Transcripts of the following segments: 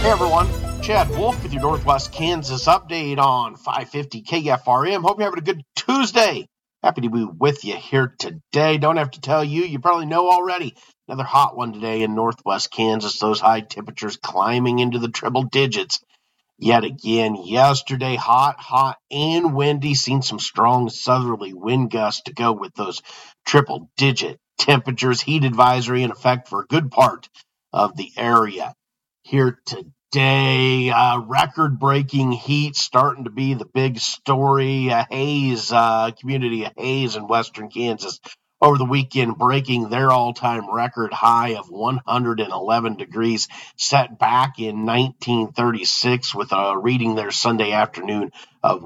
Hey everyone, Chad Wolf with your Northwest Kansas update on 550 KFRM. Hope you're having a good Tuesday. Happy to be with you here today. Don't have to tell you, you probably know already. Another hot one today in Northwest Kansas. Those high temperatures climbing into the triple digits. Yet again, yesterday, hot and windy. Seen some strong southerly wind gusts to go with those triple digit temperatures. Heat advisory in effect for a good part of the area. Here today, record-breaking heat starting to be the big story. Community of Hays in western Kansas over the weekend, breaking their all-time record high of 111 degrees, set back in 1936 with a reading there Sunday afternoon of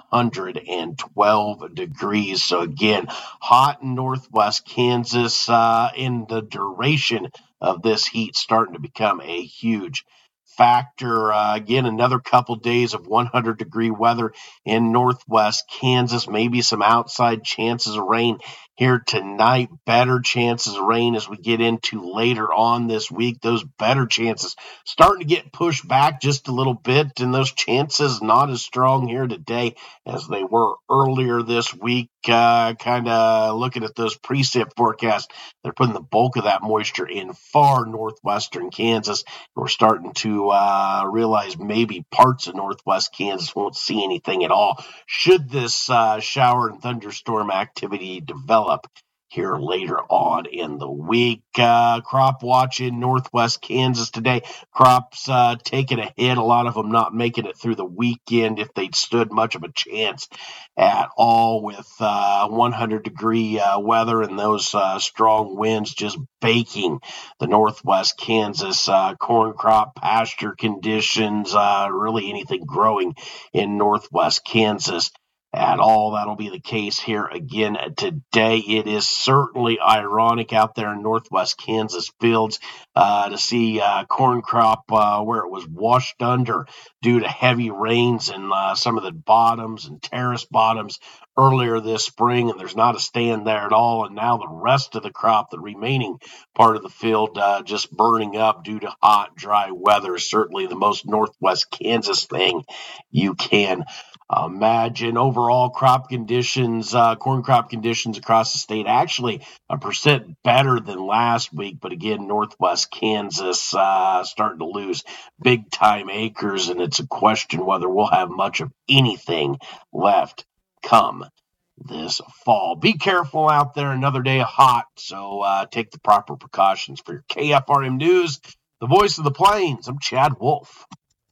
112 degrees. So again, hot in northwest Kansas, in the duration of this heat starting to become a huge factor. Again, another couple days of 100-degree weather in northwest Kansas, maybe some outside chances of rain here tonight. Better chances of rain as we get into later on this week. Those better chances starting to get pushed back just a little bit, and those chances not as strong here today as they were earlier this week. Kind of looking at those precip forecasts, they're putting the bulk of that moisture in far northwestern Kansas. We're starting to realize maybe parts of northwest Kansas won't see anything at all should this shower and thunderstorm activity develop here later on in the week. Crop watch in northwest Kansas today. Crops taking a hit. A lot of them not making it through the weekend if they'd stood much of a chance at all with 100-degree weather and those strong winds just baking the northwest Kansas corn crop, pasture conditions, really anything growing in northwest Kansas at all. That'll be the case here again today. It is certainly ironic out there in northwest Kansas fields to see corn crop where it was washed under due to heavy rains and some of the bottoms and terrace bottoms earlier this spring, and there's not a stand there at all. And now the rest of the crop, the remaining part of the field, just burning up due to hot, dry weather. Certainly the most northwest Kansas thing you can imagine. Overall crop conditions, corn crop conditions across the state, actually 1% better than last week. But again, northwest Kansas starting to lose big time acres, and it's a question whether we'll have much of anything left come this fall. Be careful out there. Another day of hot, so take the proper precautions. For your KFRM News, the voice of the plains, I'm Chad Wolf.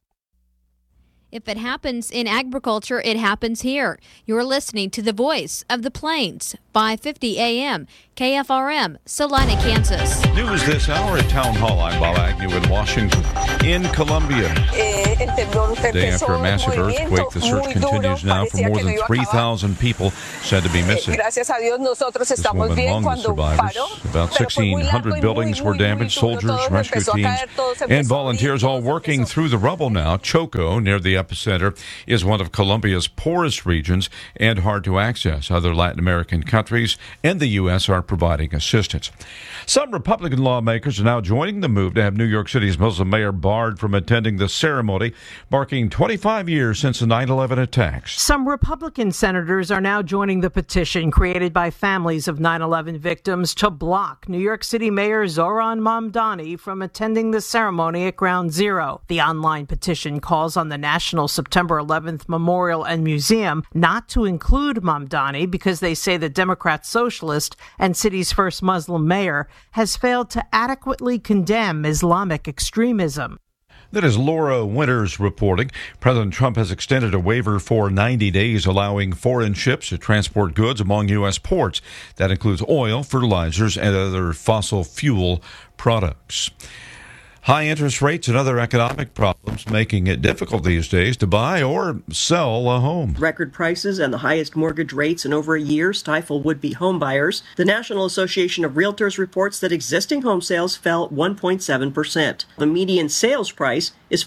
If it happens in agriculture, it happens here. You're listening to the voice of the plains, 550 AM, KFRM, Salina, Kansas. News this hour at Town Hall. I'm Bob Agnew in Washington. In Colombia, day after a massive earthquake, the search continues now for more than 3,000 people said to be missing. This woman among the survivors. About 1,600 buildings were damaged. Soldiers, rescue teams, and volunteers all working through the rubble now. Choco, near the epicenter, is one of Colombia's poorest regions and hard to access. Other Latin American countries and the U.S. are providing assistance. Some Republican lawmakers are now joining the move to have New York City's Muslim mayor barred from attending the ceremony, marking 25 years since the 9/11 attacks. Some Republican senators are now joining the petition created by families of 9/11 victims to block New York City Mayor Zohran Mamdani from attending the ceremony at Ground Zero. The online petition calls on the National September 11th Memorial and Museum not to include Mamdani because they say the Democrat socialist and city's first Muslim mayor has failed to adequately condemn Islamic extremism. That is Laura Winters reporting. President Trump has extended a waiver for 90 days, allowing foreign ships to transport goods among U.S. ports. That includes oil, fertilizers, and other fossil fuel products. High interest rates and other economic problems making it difficult these days to buy or sell a home. Record prices and the highest mortgage rates in over a year stifle would-be home buyers. The National Association of Realtors reports that existing home sales fell 1.7%. The median sales price is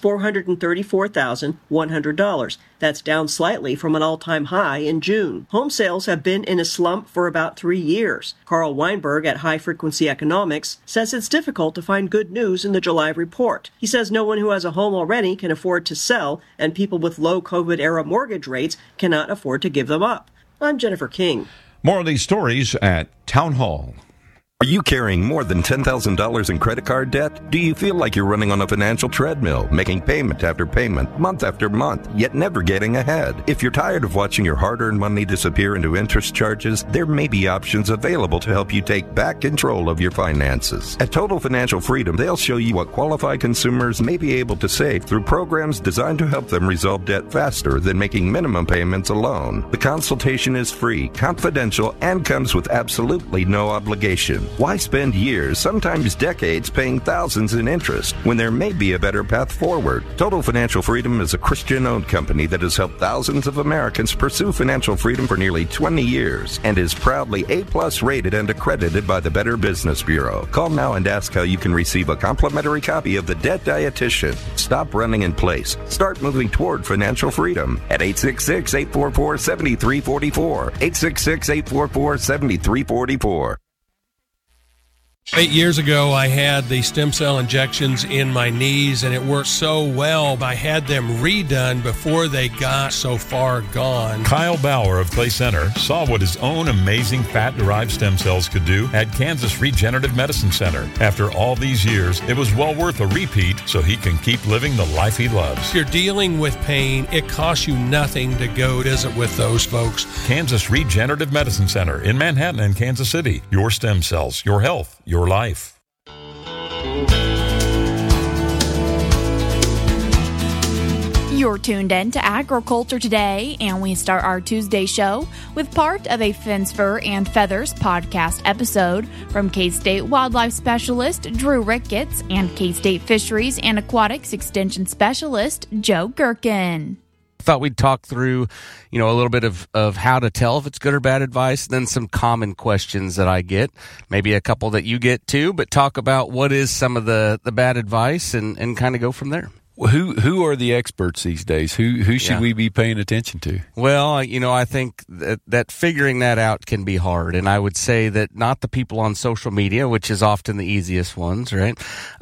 $434,100. That's down slightly from an all-time high in June. Home sales have been in a slump for about 3 years. Carl Weinberg at High Frequency Economics says it's difficult to find good news in the July report. He says no one who has a home already can afford to sell, and people with low COVID-era mortgage rates cannot afford to give them up. I'm Jennifer King. More of these stories at Town Hall. Are you carrying more than $10,000 in credit card debt? Do you feel like you're running on a financial treadmill, making payment after payment, month after month, yet never getting ahead? If you're tired of watching your hard-earned money disappear into interest charges, there may be options available to help you take back control of your finances. At Total Financial Freedom, they'll show you what qualified consumers may be able to save through programs designed to help them resolve debt faster than making minimum payments alone. The consultation is free, confidential, and comes with absolutely no obligation. Why spend years, sometimes decades, paying thousands in interest when there may be a better path forward? Total Financial Freedom is a Christian-owned company that has helped thousands of Americans pursue financial freedom for nearly 20 years and is proudly A+ rated and accredited by the Better Business Bureau. Call now and ask how you can receive a complimentary copy of The Debt Dietitian. Stop running in place. Start moving toward financial freedom at 866-844-7344. 866-844-7344. 8 years ago, I had the stem cell injections in my knees, and it worked so well. I had them redone before they got so far gone. Kyle Bauer of Clay Center saw what his own amazing fat-derived stem cells could do at Kansas Regenerative Medicine Center. After all these years, it was well worth a repeat so he can keep living the life he loves. If you're dealing with pain, it costs you nothing to go visit with those folks. Kansas Regenerative Medicine Center in Manhattan and Kansas City. Your stem cells, your health, your life. You're tuned in to Agriculture Today, and we start our Tuesday show with part of a Fins, Fur, and Feathers podcast episode from K-State Wildlife Specialist Drew Ricketts and K-State Fisheries and Aquatics Extension Specialist Joe Gherkin. Thought we'd talk through, a little bit of how to tell if it's good or bad advice, then some common questions that I get, maybe a couple that you get too, but talk about what is some of the bad advice and kind of go from there. Well, who are the experts these days? Who should we be paying attention to? Well, I think that figuring that out can be hard, and I would say that not the people on social media, which is often the easiest ones, right?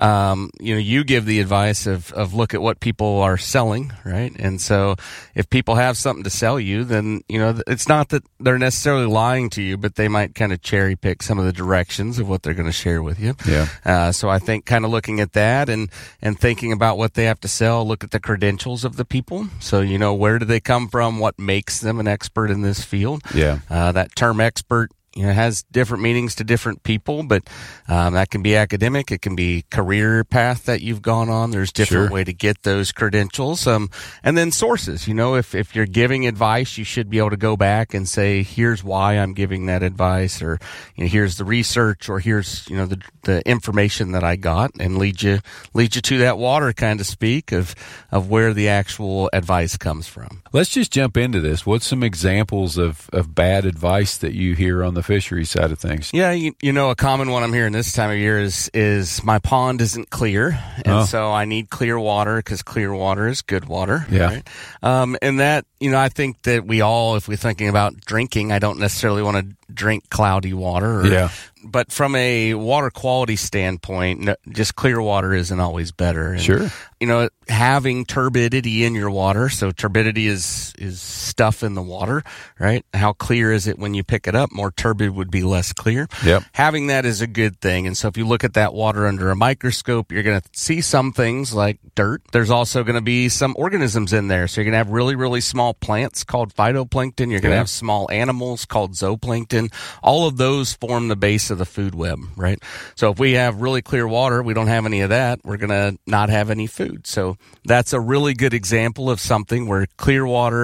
You give the advice of look at what people are selling, right? And so if people have something to sell you, then it's not that they're necessarily lying to you, but they might kind of cherry pick some of the directions of what they're going to share with you. Yeah. So I think kind of looking at that and thinking about what they have to sell, look at the credentials of the people. So, where do they come from? What makes them an expert in this field? Yeah. That term expert, has different meanings to different people, but that can be academic. It can be career path that you've gone on. There's different way to get those credentials. And then sources, if you're giving advice, you should be able to go back and say, here's why I'm giving that advice, or here's the research, or here's, the information that I got, and lead you to that water, kind of speak, of where the actual advice comes from. Let's just jump into this. What's some examples of bad advice that you hear on the fishery side of things? Yeah, a common one I'm hearing this time of year is my pond isn't clear, and so I need clear water because clear water is good water. Yeah. Right? And that, I think that we all, if we're thinking about drinking, I don't necessarily want to drink cloudy water. But from a water quality standpoint, just clear water isn't always better. And, sure. Having turbidity in your water, so turbidity is stuff in the water, right? How clear is it when you pick it up? More turbid would be less clear. Yep. Having that is a good thing. And so if you look at that water under a microscope, you're going to see some things like dirt. There's also going to be some organisms in there. So you're going to have really, really small plants called phytoplankton. You're going to have small animals called zooplankton. All of those form the base of the food web, right? So if we have really clear water, we don't have any of that, we're going to not have any food. So that's a really good example of something where clear water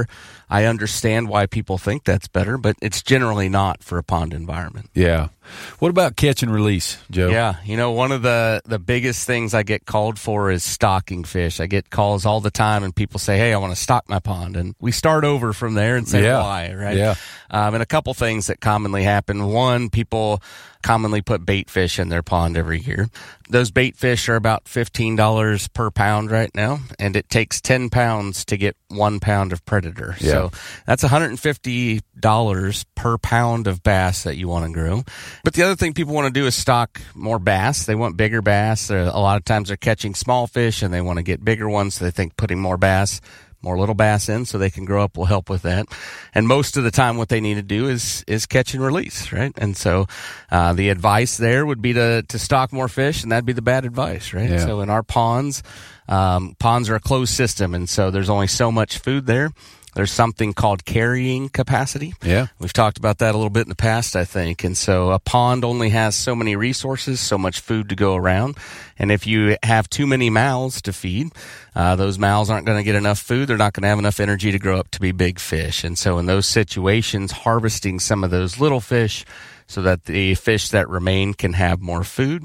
I understand why people think that's better, but it's generally not for a pond environment. Yeah. What about catch and release, Joe? Yeah, one of the biggest things I get called for is stocking fish. I get calls all the time, and people say, hey, I want to stock my pond. And we start over from there and say why, right? Yeah. And a couple things that commonly happen. One, people commonly put bait fish in their pond every year. Those bait fish are about $15 per pound right now, and it takes 10 pounds to get 1 pound of predator. Yeah. So that's $150 per pound of bass that you want to grow. But the other thing people want to do is stock more bass. They want bigger bass. A lot of times they're catching small fish, and they want to get bigger ones, so they think putting more little bass in so they can grow up will help with that. And most of the time what they need to do is catch and release, right? And so the advice there would be to stock more fish, and that'd be the bad advice, right? Yeah. So in our ponds are a closed system, and so there's only so much food there. There's something called carrying capacity. Yeah. We've talked about that a little bit in the past, I think. And so a pond only has so many resources, so much food to go around. And if you have too many mouths to feed, those mouths aren't going to get enough food. They're not going to have enough energy to grow up to be big fish. And so in those situations, harvesting some of those little fish so that the fish that remain can have more food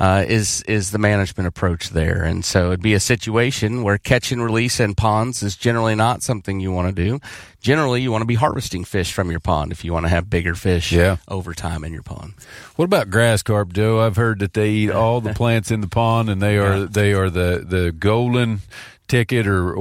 is the management approach there. And so it'd be a situation where catch and release in ponds is generally not something you want to do. Generally, you want to be harvesting fish from your pond if you want to have bigger fish over time in your pond. What about grass carp, Joe? I've heard that they eat all the plants in the pond, and they are the golden ticket or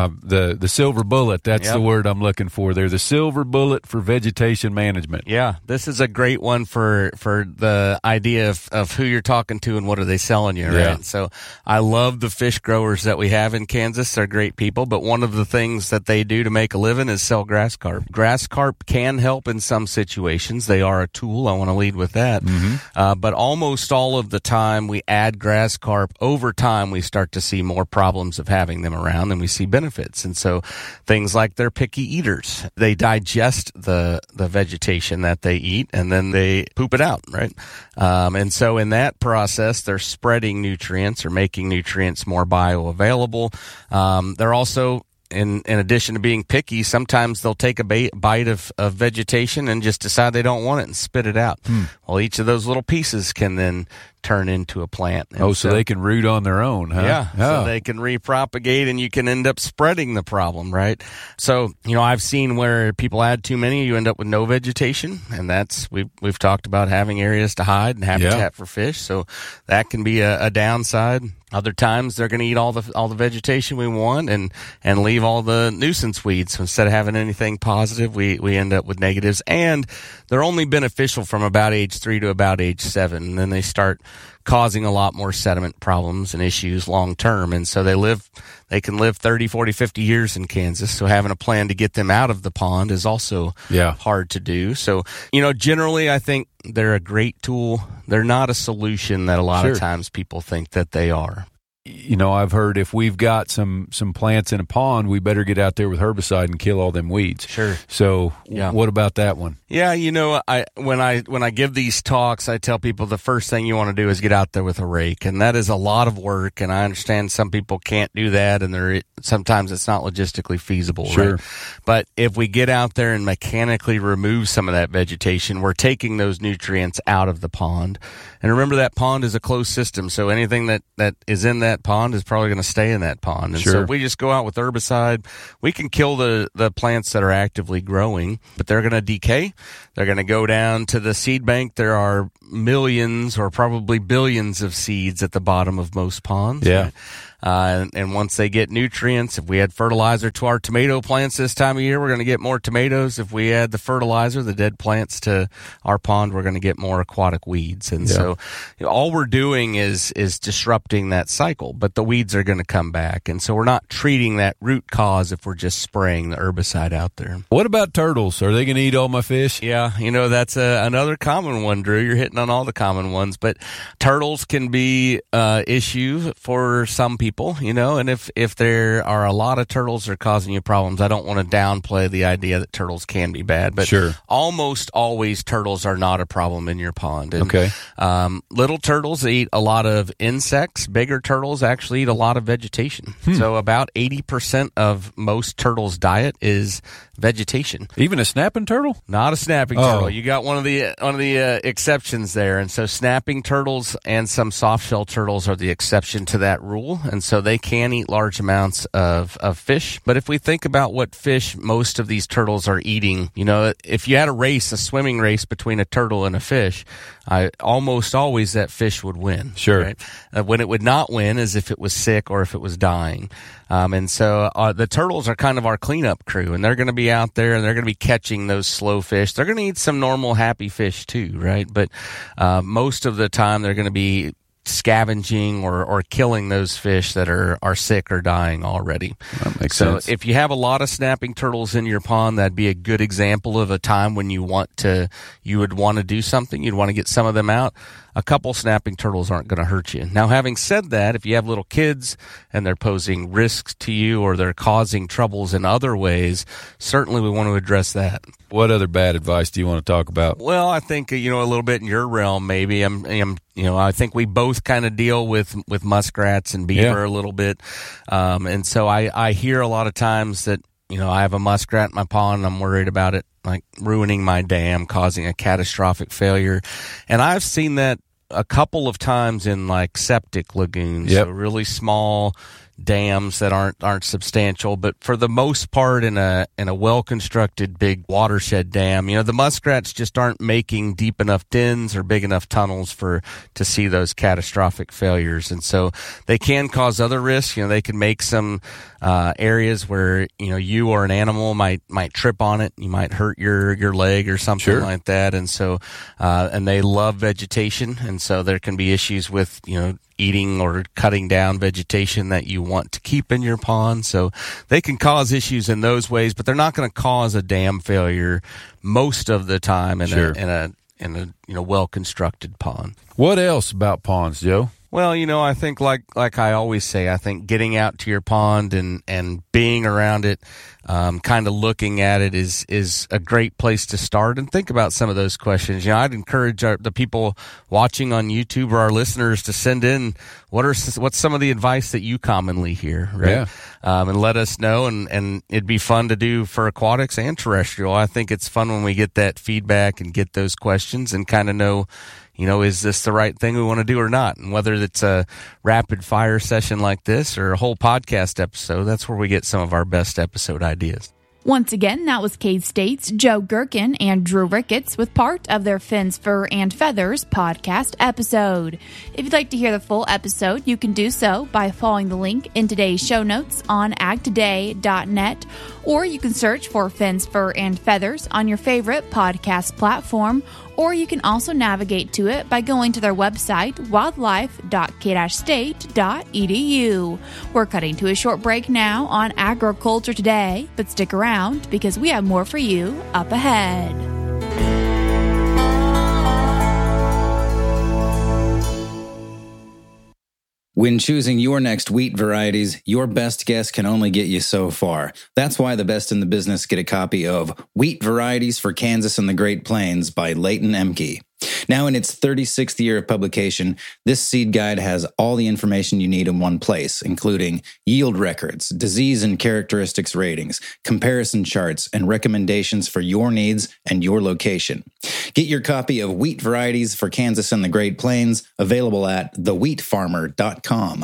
the silver bullet. That's the word I'm looking for. They're the silver bullet for vegetation management. Yeah, this is a great one for the idea of who you're talking to and what are they selling you, right? Yeah. So I love the fish growers that we have in Kansas. They're great people, but one of the things that they do to make a living is sell grass carp. Grass carp can help in some situations. They are a tool. I want to lead with that. Mm-hmm. But almost all of the time we add grass carp, over time we start to see more problems of having them around and we see benefits. And so things like they're picky eaters. They digest the vegetation that they eat and then they poop it out, right? And so in that process, they're spreading nutrients or making nutrients more bioavailable. They're also, in addition to being picky, sometimes they'll take a bite of vegetation and just decide they don't want it and spit it out. Well, each of those little pieces can then turn into a plant. And so they can root on their own, huh? Yeah, so they can repropagate and you can end up spreading the problem, right? So, I've seen where people add too many, you end up with no vegetation, and that's, we've talked about having areas to hide and habitat for fish, so that can be a downside. Other times they're going to eat all the vegetation we want and leave all the nuisance weeds. So instead of having anything positive, we end up with negatives, and they're only beneficial from about age 3 to about age 7. And then they start causing a lot more sediment problems and issues long term. And so they can live 30, 40, 50 years in Kansas. So having a plan to get them out of the pond is also hard to do. So, generally I think they're a great tool. They're not a solution that a lot of times people think that they are. I've heard if we've got some plants in a pond, we better get out there with herbicide and kill all them weeds. Sure. So what about that one? Yeah, when I give these talks, I tell people the first thing you want to do is get out there with a rake, and that is a lot of work, and I understand some people can't do that, and sometimes it's not logistically feasible, right? But if we get out there and mechanically remove some of that vegetation, we're taking those nutrients out of the pond. And remember, that pond is a closed system, so anything that is in that pond is probably going to stay in that pond. And so if we just go out with herbicide, we can kill the plants that are actively growing, but they're going to decay. They're going to go down to the seed bank. There are millions or probably billions of seeds at the bottom of most ponds. Yeah. Right? And once they get nutrients, if we add fertilizer to our tomato plants this time of year, we're going to get more tomatoes. If we add the fertilizer, the dead plants to our pond, we're going to get more aquatic weeds. And so all we're doing is disrupting that cycle, but the weeds are going to come back. And so we're not treating that root cause if we're just spraying the herbicide out there. What about turtles? Are they going to eat all my fish? Yeah, that's another common one, Drew. You're hitting on all the common ones, but turtles can be issue for some people. people, and if there are a lot of turtles that are causing you problems, I don't want to downplay the idea that turtles can be bad, but almost always turtles are not a problem in your pond. And, okay. Little turtles eat a lot of insects. Bigger turtles actually eat a lot of vegetation. So about 80% of most turtles' diet is vegetation. Even a snapping turtle? Not a snapping turtle. You got one of the exceptions there. And so snapping turtles and some soft-shell turtles are the exception to that rule. And so they can eat large amounts of fish. But if we think about what fish most of these turtles are eating, if you had a swimming race between a turtle and a fish, almost always that fish would win. Sure. Right? When it would not win is if it was sick or if it was dying. And so the turtles are kind of our cleanup crew, and they're going to be out there and they're going to be catching those slow fish. They're going to eat some normal happy fish too, right? But most of the time they're going to be scavenging or killing those fish that are sick or dying already. That makes sense. So if you have a lot of snapping turtles in your pond, that'd be a good example of a time when you would want to do something. You'd want to get some of them out. A couple snapping turtles aren't going to hurt you. Now, having said that, if you have little kids and they're posing risks to you or they're causing troubles in other ways, certainly we want to address that. What other bad advice do you want to talk about? Well, I think, a little bit in your realm, maybe. I think we both kind of deal with muskrats and beaver a little bit. And so I hear a lot of times that, I have a muskrat in my pond and I'm worried about it, like ruining my dam, causing a catastrophic failure. And I've seen that a couple of times in like septic lagoons, so really small dams that aren't substantial, but for the most part in a well-constructed big watershed dam, the muskrats just aren't making deep enough dens or big enough tunnels to see those catastrophic failures. And so they can cause other risks. They can make some areas where you or an animal might trip on it. You might hurt your leg or something like that. And so and they love vegetation, and so there can be issues with eating or cutting down vegetation that you want to keep in your pond. So they can cause issues in those ways, but they're not going to cause a dam failure most of the time in a well-constructed pond. What else about ponds, Joe? Well, I think like I always say, I think getting out to your pond and being around it, kind of looking at it is a great place to start and think about some of those questions. I'd encourage the people watching on YouTube or our listeners to send in what's some of the advice that you commonly hear, right? Yeah. And let us know, and it'd be fun to do for aquatics and terrestrial. I think it's fun when we get that feedback and get those questions and kind of know, is this the right thing we want to do or not? And whether it's a rapid fire session like this or a whole podcast episode, that's where we get some of our best episode ideas. Once again, that was K-State's Joe Gerken and Drew Ricketts with part of their Fins, Fur, and Feathers podcast episode. If you'd like to hear the full episode, you can do so by following the link in today's show notes on agtoday.net, or you can search for Fins, Fur, and Feathers on your favorite podcast platform, or you can also navigate to it by going to their website, wildlife.k-state.edu. We're cutting to a short break now on Agriculture Today, but stick around because we have more for you up ahead. When choosing your next wheat varieties, your best guess can only get you so far. That's why the best in the business get a copy of Wheat Varieties for Kansas and the Great Plains by Leighton Emke. Now in its 36th year of publication, this seed guide has all the information you need in one place, including yield records, disease and characteristics ratings, comparison charts, and recommendations for your needs and your location. Get your copy of Wheat Varieties for Kansas and the Great Plains, available at thewheatfarmer.com.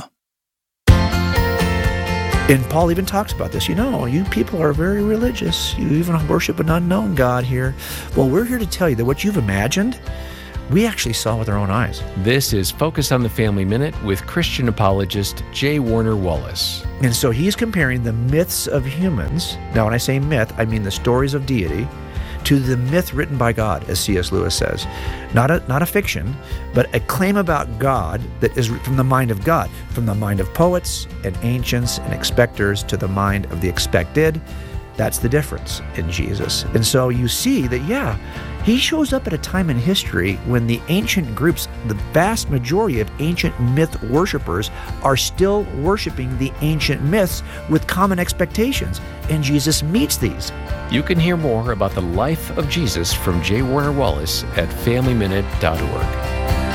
And Paul even talks about this. You people are very religious. You even worship an unknown God here. Well, we're here to tell you that what you've imagined, we actually saw with our own eyes. This is Focus on the Family Minute with Christian apologist J. Warner Wallace. And so he's comparing the myths of humans. Now, when I say myth, I mean the stories of deity, to the myth written by God, as C.S. Lewis says. Not a fiction, but a claim about God that is from the mind of God, from the mind of poets and ancients and expectors to the mind of the expected. That's the difference in Jesus. And so you see that, He shows up at a time in history when the ancient groups, the vast majority of ancient myth worshippers, are still worshiping the ancient myths with common expectations, and Jesus meets these. You can hear more about the life of Jesus from J. Warner Wallace at FamilyMinute.org.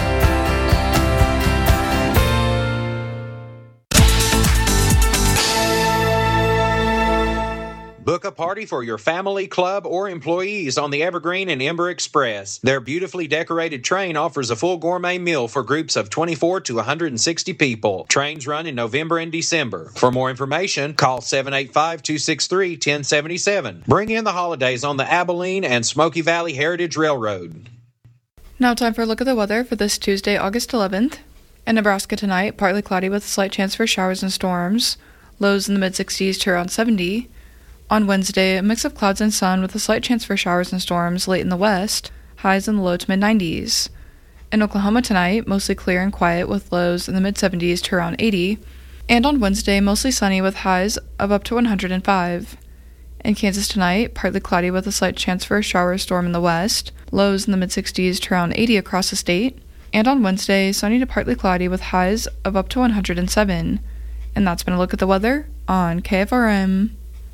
Book a party for your family, club, or employees on the Evergreen and Ember Express. Their beautifully decorated train offers a full gourmet meal for groups of 24 to 160 people. Trains run in November and December. For more information, call 785-263-1077. Bring in the holidays on the Abilene and Smoky Valley Heritage Railroad. Now time for a look at the weather for this Tuesday, August 11th. In Nebraska tonight, partly cloudy with a slight chance for showers and storms. Lows in the mid-60s to around 70. On Wednesday, a mix of clouds and sun with a slight chance for showers and storms late in the west, highs in the low to mid-90s. In Oklahoma tonight, mostly clear and quiet with lows in the mid-70s to around 80. And on Wednesday, mostly sunny with highs of up to 105. In Kansas tonight, partly cloudy with a slight chance for a shower or storm in the west, lows in the mid-60s to around 80 across the state. And on Wednesday, sunny to partly cloudy with highs of up to 107. And that's been a look at the weather on KFRM.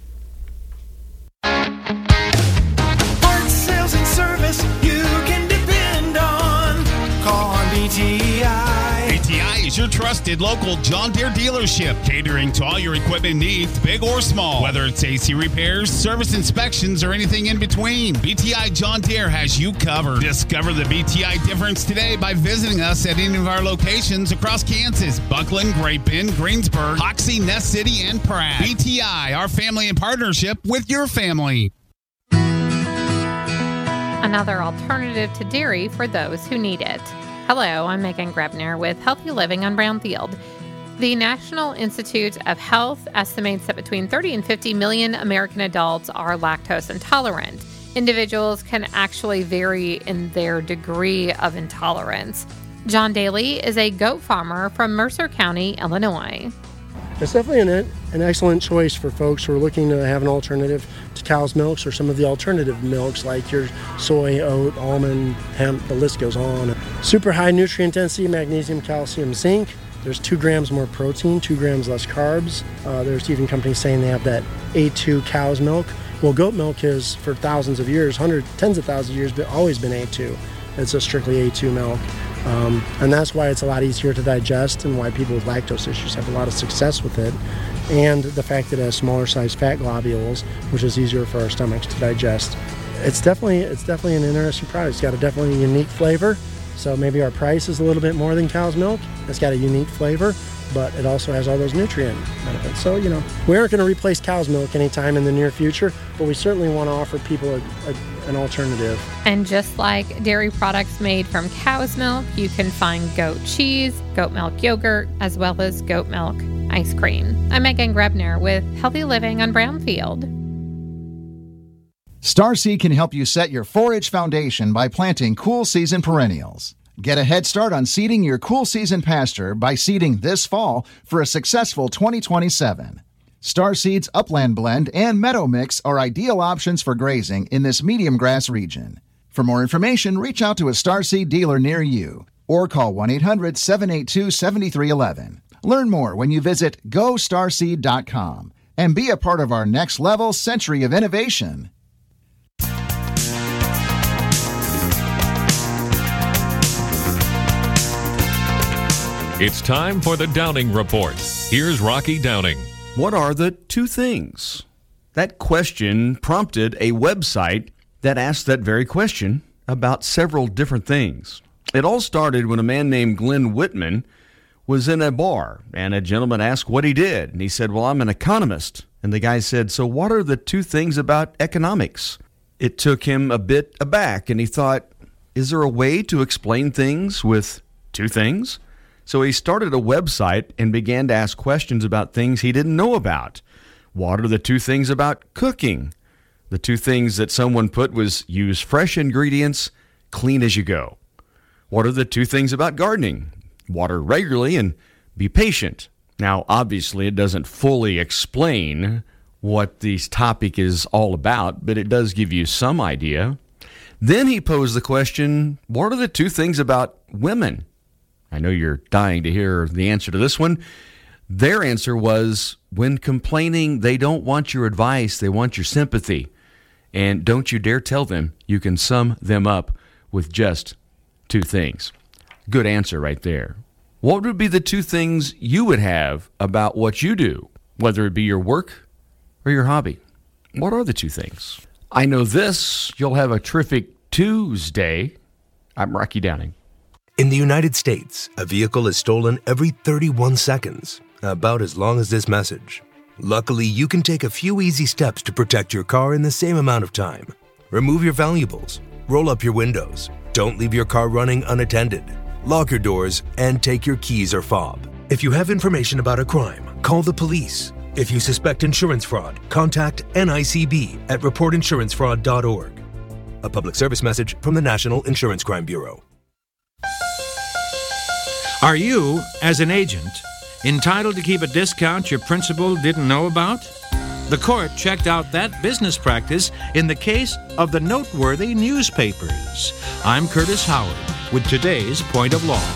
Parts, sales, and service you can depend on. Call on BTI. BTI is your trusted local John Deere dealership, catering to all your equipment needs, big or small. Whether it's AC repairs, service inspections, or anything in between, BTI John Deere has you covered. Discover the BTI difference today by visiting us at any of our locations across Kansas, Buckland, Great Bend, Greensburg, Hoxie, Ness City, and Pratt. BTI, our family in partnership with your family. Another alternative to dairy for those who need it. Hello, I'm Megan Grebner with Healthy Living on Brownfield. The National Institute of Health estimates that between 30 and 50 million American adults are lactose intolerant. Individuals can actually vary in their degree of intolerance. John Daly is a goat farmer from Mercer County, Illinois. It's definitely an excellent choice for folks who are looking to have an alternative to cow's milks or some of the alternative milks like your soy, oat, almond, hemp, the list goes on. Super high nutrient density, magnesium, calcium, zinc. There's 2 grams more protein, 2 grams less carbs. There's even companies saying they have that A2 cow's milk. Well, goat milk is for thousands of years, tens of thousands of years, but always been A2. It's a strictly A2 milk. And that's why it's a lot easier to digest and why people with lactose issues have a lot of success with it. And the fact that it has smaller size fat globules, which is easier for our stomachs to digest. It's definitely an interesting product. It's got a definitely unique flavor. So maybe our price is a little bit more than cow's milk. It's got a unique flavor, but it also has all those nutrient benefits. So, we aren't going to replace cow's milk anytime in the near future, but we certainly want to offer people an alternative. And just like dairy products made from cow's milk, you can find goat cheese, goat milk yogurt, as well as goat milk ice cream. I'm Megan Grebner with Healthy Living on Brownfield. Starseed can help you set your forage foundation by planting cool season perennials. Get a head start on seeding your cool season pasture by seeding this fall for a successful 2027. Starseed's Upland Blend and Meadow Mix are ideal options for grazing in this medium grass region. For more information, reach out to a Starseed dealer near you or call 1-800-782-7311. Learn more when you visit GoStarseed.com and be a part of our next level century of innovation. It's time for the Downing Report. Here's Rocky Downing. What are the 2 things? That question prompted a website that asked that very question about several different things. It all started when a man named Glenn Whitman was in a bar, and a gentleman asked what he did. And he said, well, I'm an economist. And the guy said, so what are the 2 things about economics? It took him a bit aback, and he thought, is there a way to explain things with 2 things? So he started a website and began to ask questions about things he didn't know about. What are the 2 things about cooking? The 2 things that someone put was use fresh ingredients, clean as you go. What are the 2 things about gardening? Water regularly and be patient. Now, obviously, it doesn't fully explain what this topic is all about, but it does give you some idea. Then he posed the question, what are the two things about women? I know you're dying to hear the answer to this one. Their answer was, when complaining, they don't want your advice, they want your sympathy. And don't you dare tell them you can sum them up with just two things. Good answer right there. What would be the two things you would have about what you do, whether it be your work or your hobby? What are the two things? I know this, you'll have a terrific Tuesday. I'm Rocky Downing. In the United States, a vehicle is stolen every 31 seconds, about as long as this message. Luckily, you can take a few easy steps to protect your car in the same amount of time. Remove your valuables, roll up your windows, don't leave your car running unattended, lock your doors, and take your keys or fob. If you have information about a crime, call the police. If you suspect insurance fraud, contact NICB at reportinsurancefraud.org. A public service message from the National Insurance Crime Bureau. Are you, as an agent, entitled to keep a discount your principal didn't know about? The court checked out that business practice in the case of the noteworthy newspapers. I'm Curtis Howard with today's Point of Law.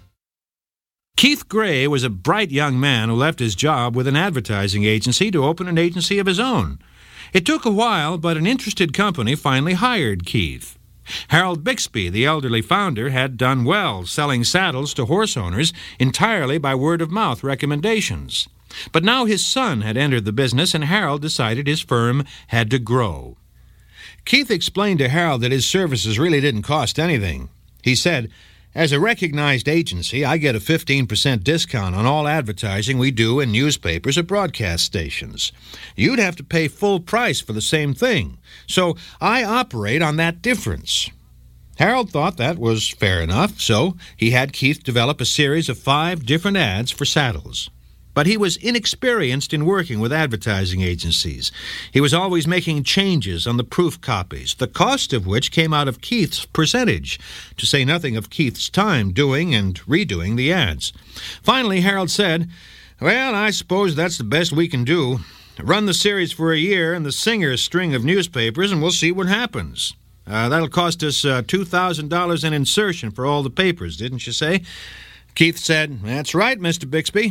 Keith Gray was a bright young man who left his job with an advertising agency to open an agency of his own. It took a while, but an interested company finally hired Keith. Harold Bixby, the elderly founder, had done well selling saddles to horse owners entirely by word-of-mouth recommendations. But now his son had entered the business, and Harold decided his firm had to grow. Keith explained to Harold that his services really didn't cost anything. He said, "As a recognized agency, I get a 15% discount on all advertising we do in newspapers or broadcast stations. You'd have to pay full price for the same thing, so I operate on that difference." Harold thought that was fair enough, so he had Keith develop a series of 5 different ads for saddles. But he was inexperienced in working with advertising agencies. He was always making changes on the proof copies, the cost of which came out of Keith's percentage, to say nothing of Keith's time doing and redoing the ads. Finally, Harold said, "Well, I suppose that's the best we can do. Run the series for a year and the Singer's string of newspapers, and we'll see what happens. That'll cost us $2,000 in insertion for all the papers, didn't you say?" Keith said, "That's right, Mr. Bixby."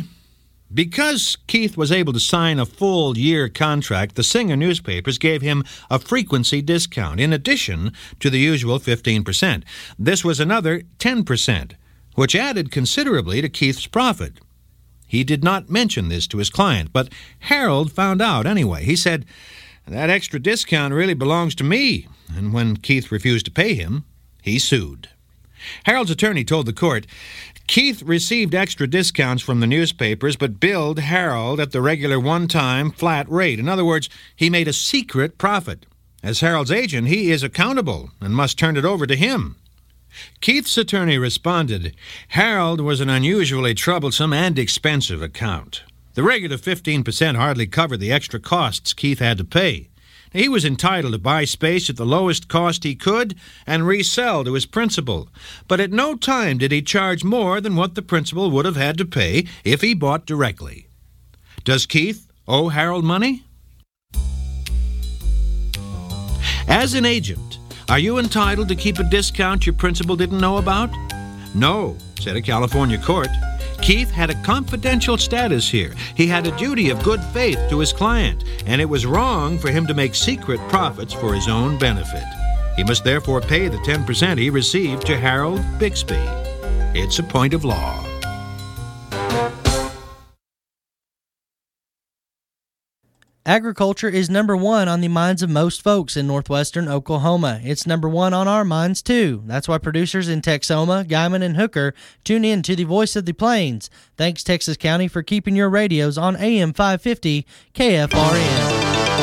Because Keith was able to sign a full-year contract, the Singer newspapers gave him a frequency discount in addition to the usual 15%. This was another 10%, which added considerably to Keith's profit. He did not mention this to his client, but Harold found out anyway. He said, "That extra discount really belongs to me," and when Keith refused to pay him, he sued. Harold's attorney told the court, Keith received extra discounts from the newspapers, but billed Harold at the regular one-time flat rate. In other words, he made a secret profit. As Harold's agent, he is accountable and must turn it over to him. Keith's attorney responded, Harold was an unusually troublesome and expensive account. The regular 15% hardly covered the extra costs Keith had to pay. He was entitled to buy space at the lowest cost he could and resell to his principal, but at no time did he charge more than what the principal would have had to pay if he bought directly. Does Keith owe Harold money? As an agent, are you entitled to keep a discount your principal didn't know about? No, said a California court. Keith had a confidential status here. He had a duty of good faith to his client, and it was wrong for him to make secret profits for his own benefit. He must therefore pay the 10% he received to Harold Bixby. It's a point of law. Agriculture is number one on the minds of most folks in northwestern Oklahoma. It's number one on our minds, too. That's why producers in Texoma, Guymon, and Hooker tune in to the Voice of the Plains. Thanks, Texas County, for keeping your radios on AM 550 KFRN.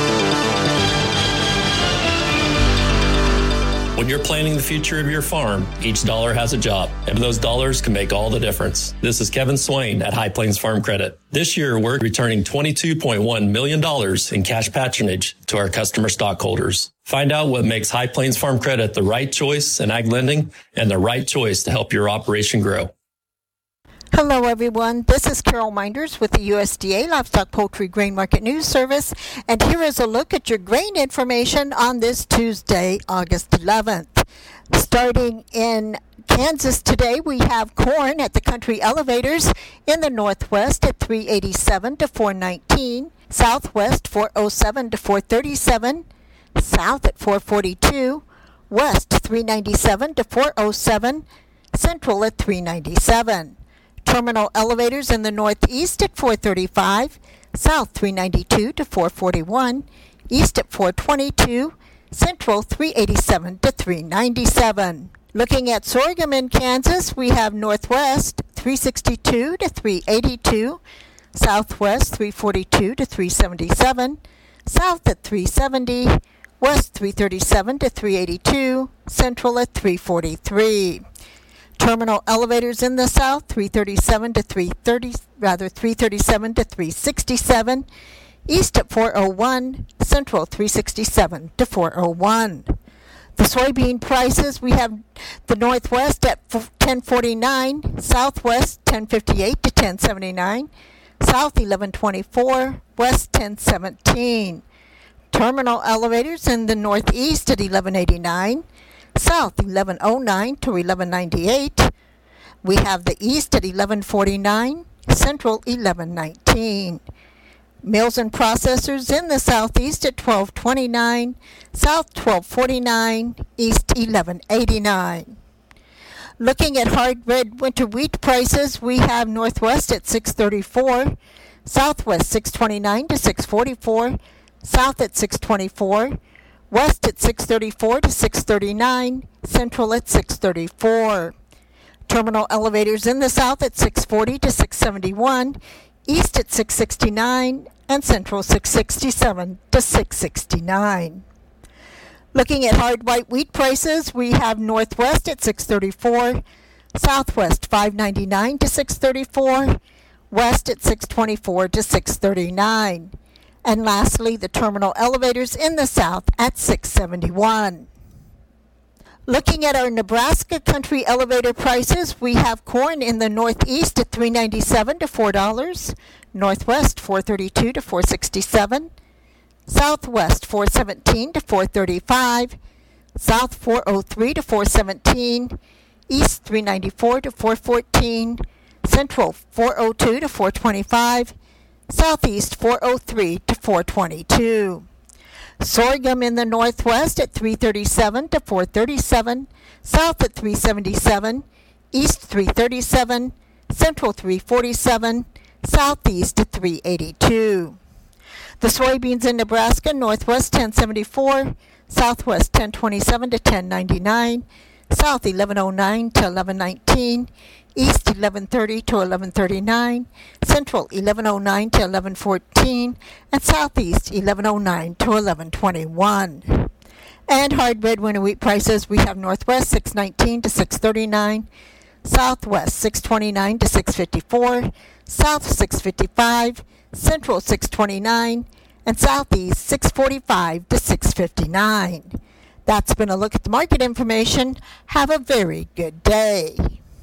When you're planning the future of your farm, each dollar has a job, and those dollars can make all the difference. This is Kevin Swain at High Plains Farm Credit. This year, we're returning $22.1 million in cash patronage to our customer stockholders. Find out what makes High Plains Farm Credit the right choice in ag lending and the right choice to help your operation grow. Hello, everyone. This is Carol Minders with the USDA Livestock Poultry Grain Market News Service, and here is a look at your grain information on this Tuesday, August 11th. Starting in Kansas today, we have corn at the country elevators in the northwest at $3.87 to $4.19, southwest $4.07 to $4.37, south at $4.42, west $3.97 to $4.07, central at $3.97. Terminal elevators in the northeast at $4.35, south $3.92 to $4.41, east at $4.22, central $3.87 to $3.97. Looking at sorghum in Kansas, we have northwest $3.62 to $3.82, southwest $3.42 to $3.77, south at $3.70, west $3.37 to $3.82, central at $3.43. Terminal elevators in the south $3.37 to $3.37 to $3.67, east at $4.01, central $3.67 to $4.01. The soybean prices, we have the northwest at $10.49, southwest $10.58 to $10.79, south $11.24, west $10.17. Terminal elevators in the northeast at $11.89, south $11.09 to $11.98. We have the east at $11.49, central $11.19. Mills and processors in the southeast at $12.29, south $12.49, east $11.89. Looking at hard red winter wheat prices, we have northwest at $6.34, southwest $6.29 to $6.44, south at $6.24, west at $6.34 to $6.39, central at $6.34. Terminal elevators in the south at $6.40 to $6.71, east at $6.69, and central $6.67 to $6.69. Looking at hard white wheat prices, we have northwest at $6.34, southwest $5.99 to $6.34, west at $6.24 to $6.39. And lastly, the terminal elevators in the south at $6.71. Looking at our Nebraska country elevator prices, we have corn in the northeast at $3.97 to $4, northwest $4.32 to $4.67, southwest $4.17 to $4.35, south $4.03 to $4.17, east $3.94 to $4.14, central $4.02 to $4.25, southeast $4.03 to $4.22. Sorghum in the northwest at $3.37 to $4.37, south at $3.77, east $3.37, central $3.47, southeast at $3.82. The soybeans in Nebraska, northwest $10.74, southwest $10.27 to $10.99, south $11.09 to $11.19, east $11.30 to $11.39, central $11.09 to $11.14, and southeast $11.09 to $11.21. And hard red winter wheat prices, we have northwest $6.19 to $6.39, southwest $6.29 to $6.54, south $6.55, central $6.29, and southeast $6.45 to $6.59. That's been a look at the market information. Have a very good day.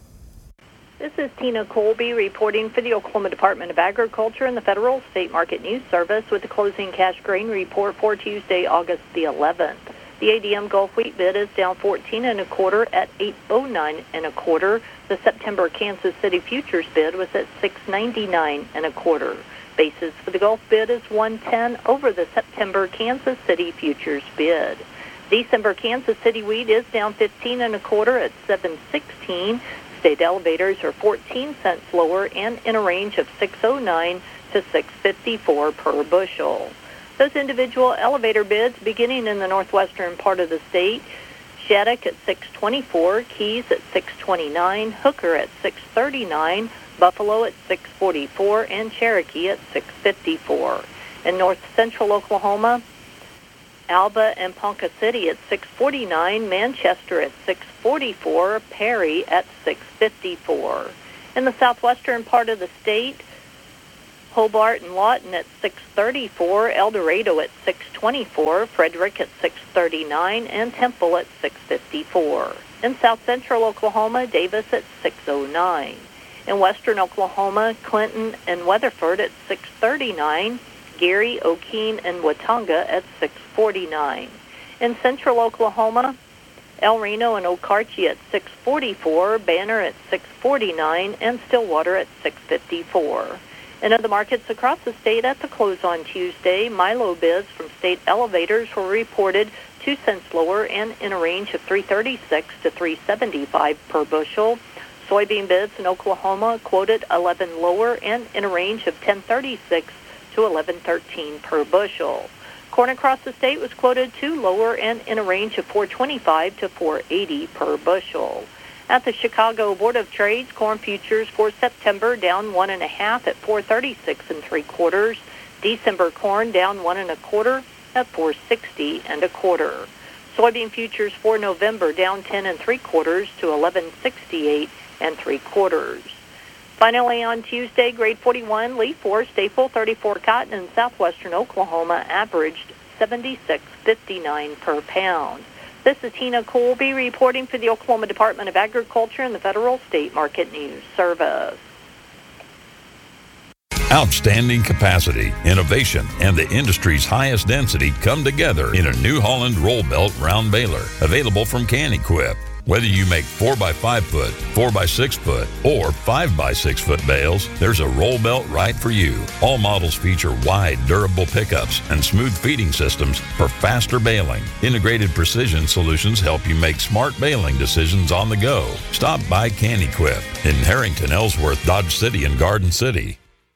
This is Tina Colby reporting for the Oklahoma Department of Agriculture and the Federal State Market News Service with the closing cash grain report for Tuesday, August the 11th. The ADM Gulf wheat bid is down 14 1/4 at 809 1/4. The September Kansas City futures bid was at 699 1/4. Basis for the Gulf bid is 110 over the September Kansas City futures bid. December Kansas City wheat is down 15 1/4 at 716. State elevators are 14 cents lower and in a range of 609 to 654 per bushel. Those individual elevator bids beginning in the northwestern part of the state: Shattuck at 624, Keys at 629, Hooker at 639, Buffalo at 644, and Cherokee at 654. In north central Oklahoma, Alba and Ponca City at 649, Manchester at 644, Perry at 654. In the southwestern part of the state, Hobart and Lawton at 634, El Dorado at 624, Frederick at 639, and Temple at 654. In south central Oklahoma, Davis at 609. In western Oklahoma, Clinton and Weatherford at 639, Gary, Okeen, and Watauga at 649. In central Oklahoma, El Reno and Okarche at $6.44, Banner at $6.49, and Stillwater at $6.54. In other markets across the state at the close on Tuesday, Milo bids from state elevators were reported 2 cents lower and in a range of $3.36 to $3.75 per bushel. Soybean bids in Oklahoma quoted 11 lower and in a range of $10.36 to $11.13 per bushel. Corn across the state was quoted 2 lower and in a range of $4.25 to $4.80 per bushel. At the Chicago Board of Trade, corn futures for September down 1.5 at 4.36 3/4. December corn down 1 1/4 at 4.60 1/4. Soybean futures for November down 10 3/4 to 11.68 3/4. Finally, on Tuesday, grade 41 leaf 4 staple 34 cotton in southwestern Oklahoma averaged 76.59 per pound. This is Tina Colby reporting for the Oklahoma Department of Agriculture and the Federal State Market News Service. Outstanding capacity, innovation, and the industry's highest density come together in a New Holland roll belt round baler, available from Can-Equip. Whether you make 4x5 foot, 4x6 foot, or 5x6 foot bales, there's a roll belt right for you. All models feature wide, durable pickups and smooth feeding systems for faster baling. Integrated precision solutions help you make smart baling decisions on the go. Stop by Can-Equip in Harrington, Ellsworth, Dodge City, and Garden City.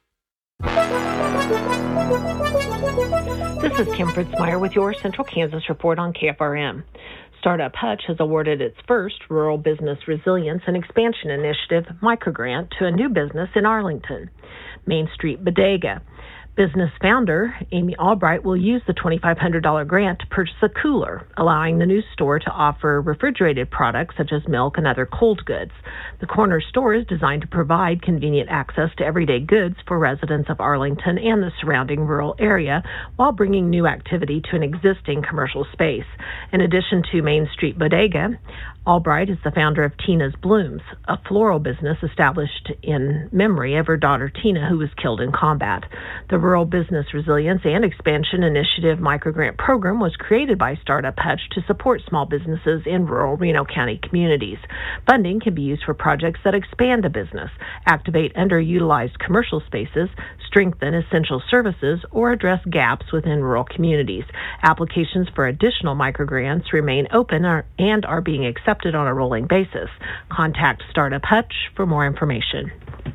This is Kim Fritzmeyer with your Central Kansas Report on KFRM. Startup Hutch has awarded its first Rural Business Resilience and Expansion Initiative microgrant to a new business in Arlington, Main Street Bodega. Business founder Amy Albright will use the $2,500 grant to purchase a cooler, allowing the new store to offer refrigerated products such as milk and other cold goods. The corner store is designed to provide convenient access to everyday goods for residents of Arlington and the surrounding rural area while bringing new activity to an existing commercial space. In addition to Main Street Bodega, Albright is the founder of Tina's Blooms, a floral business established in memory of her daughter Tina, who was killed in combat. The Rural Business Resilience and Expansion Initiative microgrant program was created by Startup Hutch to support small businesses in rural Reno County communities. Funding can be used for projects that expand a business, activate underutilized commercial spaces, strengthen essential services, or address gaps within rural communities. Applications for additional microgrants remain open and are being accepted on a rolling basis. Contact Startup Hutch for more information.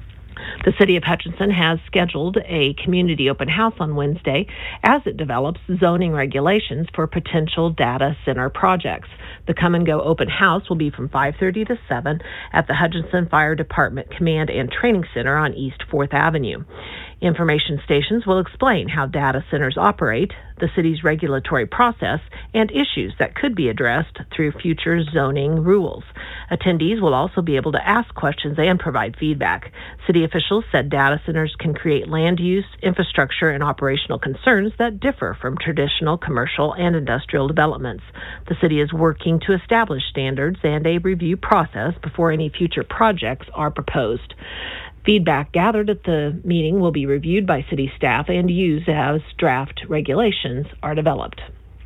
The City of Hutchinson has scheduled a community open house on Wednesday as it develops zoning regulations for potential data center projects. The Come and Go open house will be from 5:30 to 7 at the Hutchinson Fire Department Command and Training Center on East 4th Avenue. Information stations will explain how data centers operate, the city's regulatory process, and issues that could be addressed through future zoning rules. Attendees will also be able to ask questions and provide feedback. City officials said data centers can create land use, infrastructure, and operational concerns that differ from traditional commercial and industrial developments. The city is working to establish standards and a review process before any future projects are proposed. Feedback gathered at the meeting will be reviewed by city staff and used as draft regulations are developed.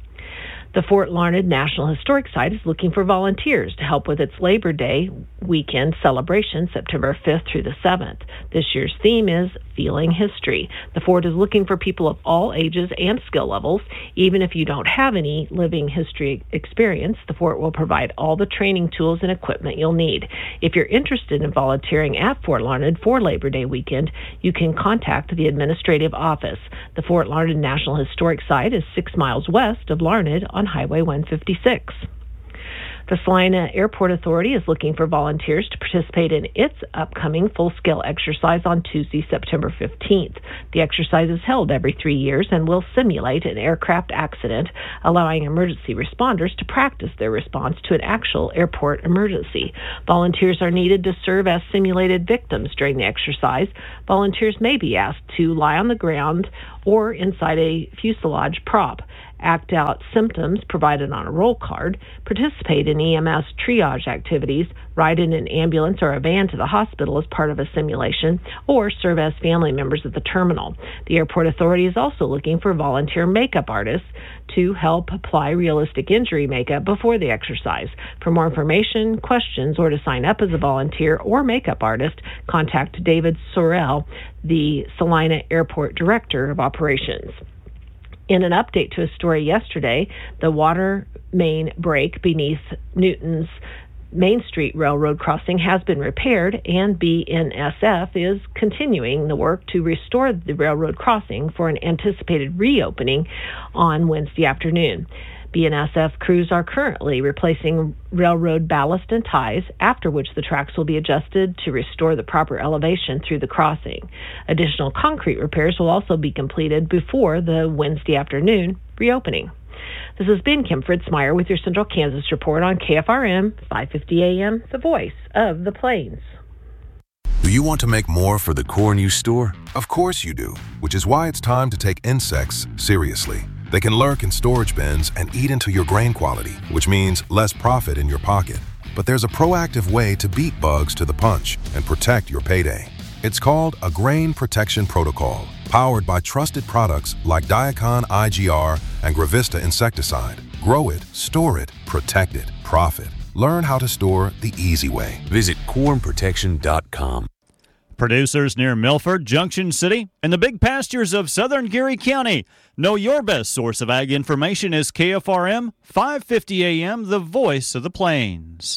The Fort Larned National Historic Site is looking for volunteers to help with its Labor Day weekend celebration, September 5th through the 7th. This year's theme is Feeling History. The fort is looking for people of all ages and skill levels. Even if you don't have any living history experience, the fort will provide all the training tools and equipment you'll need. If you're interested in volunteering at Fort Larned for Labor Day weekend, you can contact the administrative office. The Fort Larned National Historic Site is 6 miles west of Larned on Highway 156. The Salina Airport Authority is looking for volunteers to participate in its upcoming full-scale exercise on Tuesday, September 15th. The exercise is held every 3 years and will simulate an aircraft accident, allowing emergency responders to practice their response to an actual airport emergency. Volunteers are needed to serve as simulated victims during the exercise. Volunteers may be asked to lie on the ground or inside a fuselage prop. act out symptoms provided on a roll card, participate in EMS triage activities, ride in an ambulance or a van to the hospital as part of a simulation, or serve as family members at the terminal. The airport authority is also looking for volunteer makeup artists to help apply realistic injury makeup before the exercise. For more information, questions, or to sign up as a volunteer or makeup artist, contact David Sorrell, the Salina Airport Director of Operations. In an update to a story yesterday, the water main break beneath Newton's Main Street Railroad crossing has been repaired, and BNSF is continuing the work to restore the railroad crossing for an anticipated reopening on Wednesday afternoon. BNSF crews are currently replacing railroad ballast and ties, after which the tracks will be adjusted to restore the proper elevation through the crossing. Additional concrete repairs will also be completed before the Wednesday afternoon reopening. This has been Kim Fritzmeyer with your Central Kansas Report on KFRM 550 AM, the voice of the Plains. Do you want to make more for the corn you store? Of course you do, which is why it's time to take insects seriously. They can lurk in storage bins and eat into your grain quality, which means less profit in your pocket. But there's a proactive way to beat bugs to the punch and protect your payday. It's called a Grain Protection Protocol, powered by trusted products like Diacon IGR and Gravista insecticide. Grow it, store it, protect it, profit. Learn how to store the easy way. Visit cornprotection.com. Producers near Milford, Junction City, and the big pastures of southern Geary County know your best source of ag information is KFRM 550 AM, the voice of the Plains.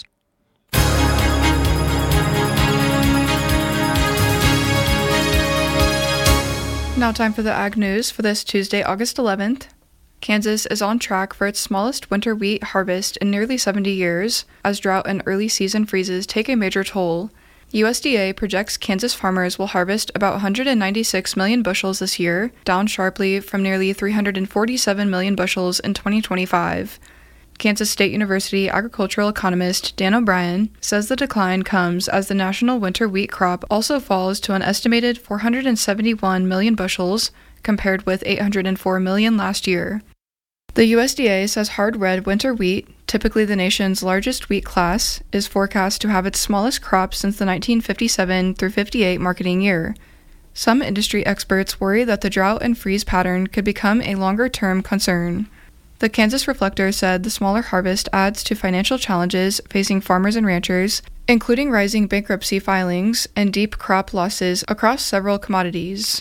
Now time for the ag news for this Tuesday, August 11th. Kansas is on track for its smallest winter wheat harvest in nearly 70 years, as drought and early season freezes take a major toll. USDA projects Kansas farmers will harvest about 196 million bushels this year, down sharply from nearly 347 million bushels in 2025. Kansas State University agricultural economist Dan O'Brien says the decline comes as the national winter wheat crop also falls to an estimated 471 million bushels, compared with 804 million last year. The USDA says hard red winter wheat, typically the nation's largest wheat class, is forecast to have its smallest crop since the 1957 through 58 marketing year. Some industry experts worry that the drought and freeze pattern could become a longer-term concern. The Kansas Reflector said the smaller harvest adds to financial challenges facing farmers and ranchers, including rising bankruptcy filings and deep crop losses across several commodities.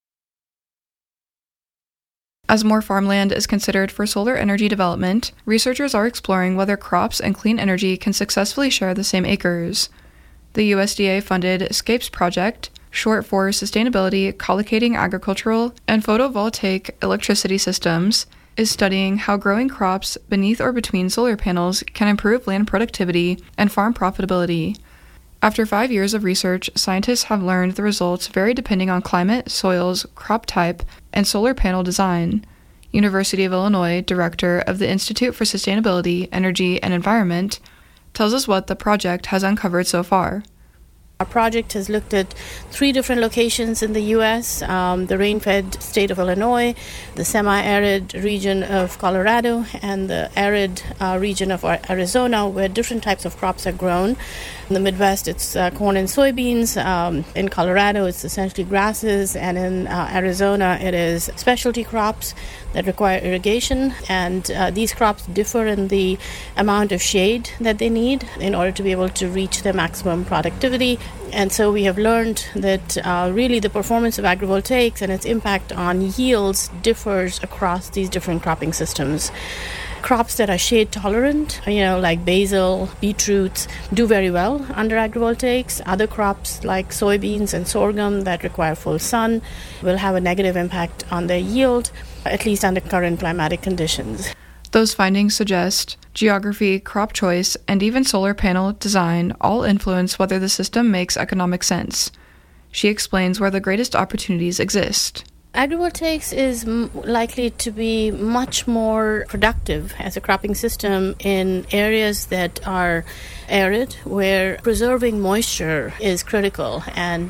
As more farmland is considered for solar energy development, researchers are exploring whether crops and clean energy can successfully share the same acres. The USDA-funded SCAPES project, short for Sustainability Collocating Agricultural and Photovoltaic Electricity Systems, is studying how growing crops beneath or between solar panels can improve land productivity and farm profitability. After 5 years of research, scientists have learned the results vary depending on climate, soils, crop type, and solar panel design. University of Illinois Director of the Institute for Sustainability, Energy, and Environment tells us what the project has uncovered so far. Our project has looked at 3 different locations in the U.S., the rain-fed state of Illinois, the semi-arid region of Colorado, and the arid region of Arizona, where different types of crops are grown. In the Midwest, it's corn and soybeans. In Colorado, it's essentially grasses, and in Arizona, it is specialty crops that require irrigation, and these crops differ in the amount of shade that they need in order to be able to reach their maximum productivity. And so we have learned that really the performance of agrivoltaics and its impact on yields differs across these different cropping systems. Crops that are shade tolerant, like basil, beetroots, do very well under agrivoltaics. Other crops like soybeans and sorghum that require full sun will have a negative impact on their yield, at least under current climatic conditions. Those findings suggest geography, crop choice, and even solar panel design all influence whether the system makes economic sense. She explains where the greatest opportunities exist. Agrivoltaics is likely to be much more productive as a cropping system in areas that are arid, where preserving moisture is critical, and that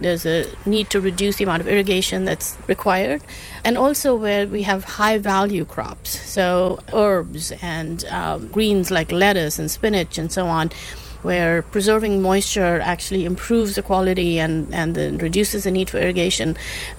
there's a need to reduce the amount of irrigation that's required, and also where we have high value crops, so herbs and greens like lettuce and spinach and so on, where preserving moisture actually improves the quality and then reduces the need for irrigation,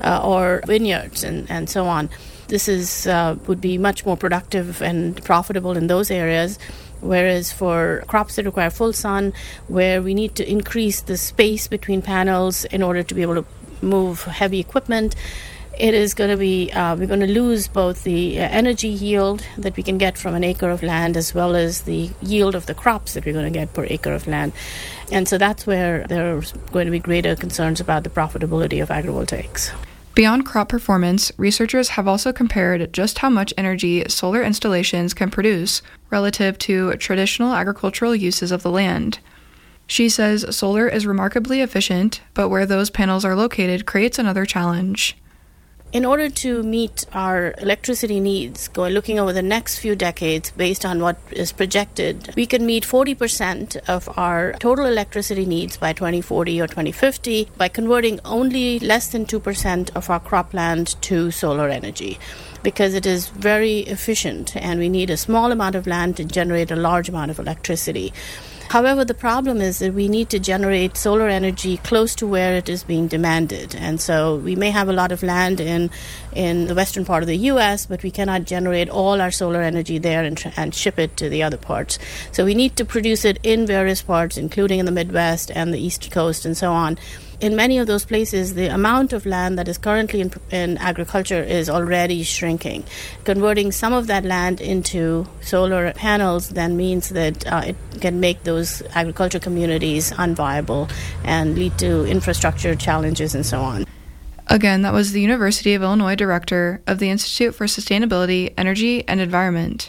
or vineyards and so on. This is would be much more productive and profitable in those areas. Whereas for crops that require full sun, where we need to increase the space between panels in order to be able to move heavy equipment, it is going to be, we're going to lose both the energy yield that we can get from an acre of land as well as the yield of the crops that we're going to get per acre of land. And so that's where there's going to be greater concerns about the profitability of agrivoltaics. Beyond crop performance, researchers have also compared just how much energy solar installations can produce relative to traditional agricultural uses of the land. She says solar is remarkably efficient, but where those panels are located creates another challenge. In order to meet our electricity needs, looking over the next few decades based on what is projected, we can meet 40% of our total electricity needs by 2040 or 2050 by converting only less than 2% of our cropland to solar energy, because it is very efficient and we need a small amount of land to generate a large amount of electricity. However, the problem is that we need to generate solar energy close to where it is being demanded. And so we may have a lot of land in the western part of the U.S., but we cannot generate all our solar energy there and ship it to the other parts. So we need to produce it in various parts, including in the Midwest and the East Coast and so on. In many of those places, the amount of land that is currently in agriculture is already shrinking. Converting some of that land into solar panels then means that it can make those agriculture communities unviable and lead to infrastructure challenges and so on. Again, that was the University of Illinois director of the Institute for Sustainability, Energy, and Environment.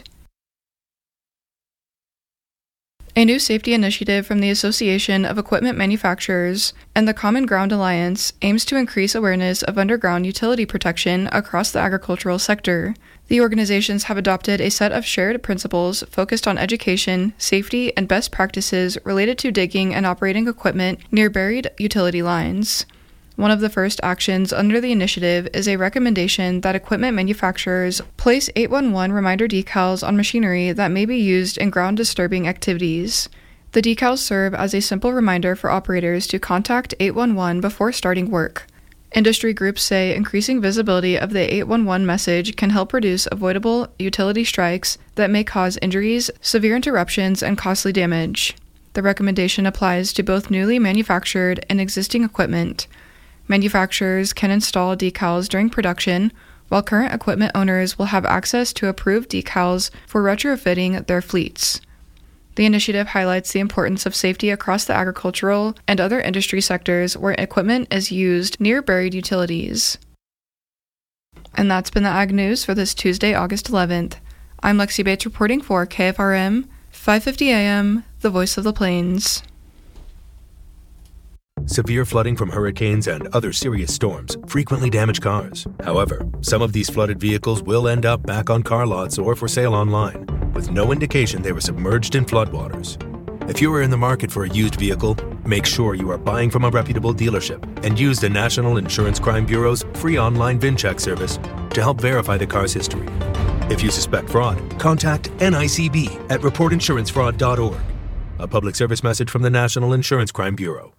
A new safety initiative from the Association of Equipment Manufacturers and the Common Ground Alliance aims to increase awareness of underground utility protection across the agricultural sector. The organizations have adopted a set of shared principles focused on education, safety, and best practices related to digging and operating equipment near buried utility lines. One of the first actions under the initiative is a recommendation that equipment manufacturers place 811 reminder decals on machinery that may be used in ground-disturbing activities. The decals serve as a simple reminder for operators to contact 811 before starting work. Industry groups say increasing visibility of the 811 message can help reduce avoidable utility strikes that may cause injuries, severe interruptions, and costly damage. The recommendation applies to both newly manufactured and existing equipment. Manufacturers can install decals during production, while current equipment owners will have access to approved decals for retrofitting their fleets. The initiative highlights the importance of safety across the agricultural and other industry sectors where equipment is used near buried utilities. And that's been the Ag News for this Tuesday, August 11th. I'm Lexi Bates reporting for KFRM, 550 AM, the Voice of the Plains. Severe flooding from hurricanes and other serious storms frequently damage cars. However, some of these flooded vehicles will end up back on car lots or for sale online, with no indication they were submerged in floodwaters. If you are in the market for a used vehicle, make sure you are buying from a reputable dealership and use the National Insurance Crime Bureau's free online VIN check service to help verify the car's history. If you suspect fraud, contact NICB at reportinsurancefraud.org. A public service message from the National Insurance Crime Bureau.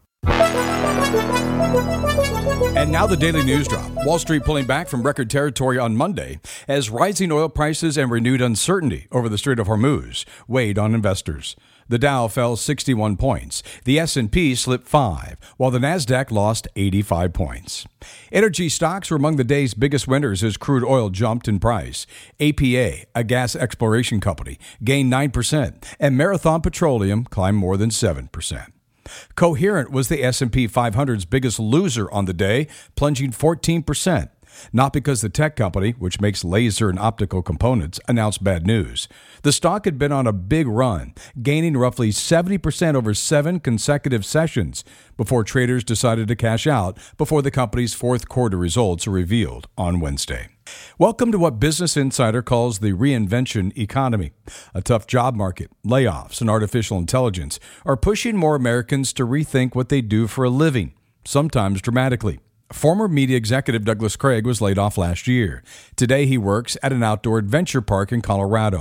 And now the Daily News Drop. Wall Street pulling back from record territory on Monday as rising oil prices and renewed uncertainty over the Strait of Hormuz weighed on investors. The Dow fell 61 points. The S&P slipped 5, while the Nasdaq lost 85 points. Energy stocks were among the day's biggest winners as crude oil jumped in price. APA, a gas exploration company, gained 9%, and Marathon Petroleum climbed more than 7%. Coherent was the S&P 500's biggest loser on the day, plunging 14%. Not because the tech company, which makes laser and optical components, announced bad news. The stock had been on a big run, gaining roughly 70% over 7 consecutive sessions before traders decided to cash out before the company's fourth quarter results are revealed on Wednesday. Welcome to what Business Insider calls the reinvention economy. A tough job market, layoffs, and artificial intelligence are pushing more Americans to rethink what they do for a living. sometimes dramatically. Former media executive Douglas Craig was laid off last year. Today he works at an outdoor adventure park in Colorado.